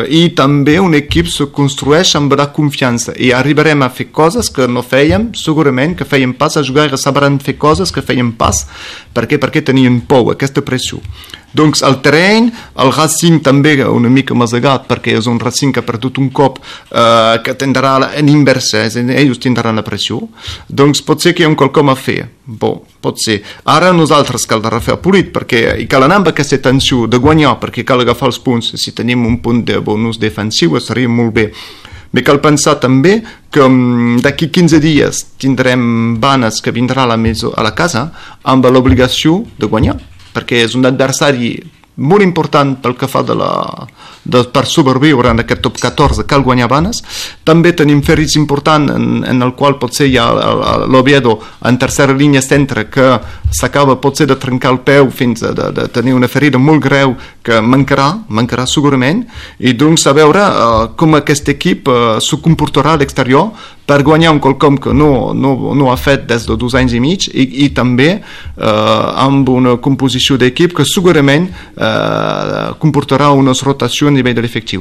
i també un equip se construeix amb la confiança i arribarem a fer coses que no fèiem, segurament que fèiem pas a jugar i sabran fer coses que fèiem pas perquè tenien por, aquesta pressió. Doncs el terreny, el Racing també una mica masegat perquè és un Racing que ha perdut un cop que tindrà en inversa, ells tindran la pressió, doncs pot ser que hi ha un quelcom a fer. Bon, pot ser. Ara nosaltres cal de refer polit perquè cal anar amb aquesta tensió de guanyar perquè cal agafar els punts, si tenim un punt de bonus defensiu estaria molt bé. Bé, cal pensar també que d'aquí 15 dies tindrem Banes que vindrà a la casa amb l'obligació de guanyar perquè és un adversari molt important pel que fa per sobreviure en aquest top 14, cal guanyar Banes. També tenim ferits importants en el qual potser hi ha l'Oviedo en tercera línia centre que s'acaba potser de trencar el peu fins de tenir una ferida molt greu que mancarà segurament, i doncs a veure com aquest equip se comportarà a l'exterior per guanyar un quelcom que no ha fet des de 2 anys i mig i també amb una composició d'equip que segurament comportarà unes rotacions a nivell de l'efectiu.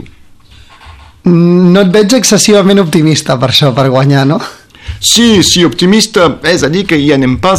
No et veig excessivament optimista per això, per guanyar, no? Sí, optimista, és a dir que hi anem pas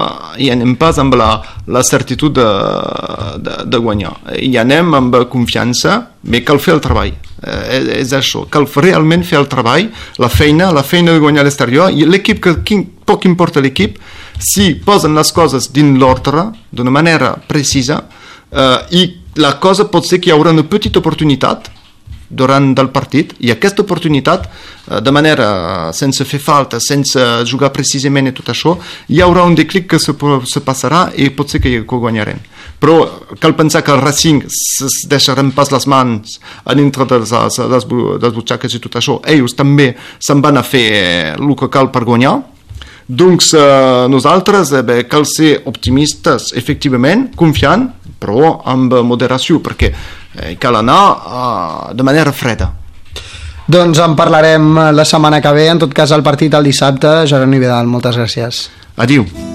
amb la certitud de guanyar. Hi anem amb confiança, però cal fer el treball. És això, cal realment fer el treball, la feina de guanyar a l'exterior, i l'equip, que poc importa l'equip, si posen les coses dins l'ordre, d'una manera precisa, i la cosa pot ser que hi haurà una petita oportunitat durant el partit, i aquesta oportunitat, de manera sense fer falta, sense jugar precisament i tot això, hi haurà un declic que se passarà i pot ser que guanyarem. Però cal pensar que el Racing es deixarem pas les mans a dintre de les butxaques i tot això. Ells també se'n van a fer el que cal per guanyar. Doncs nosaltres cal ser optimistes, efectivament, confiant, però amb moderació, perquè cal anar de manera freda. Doncs en parlarem la setmana que ve, en tot cas el partit el dissabte. Jeroni Vidal, moltes gràcies. Adiu.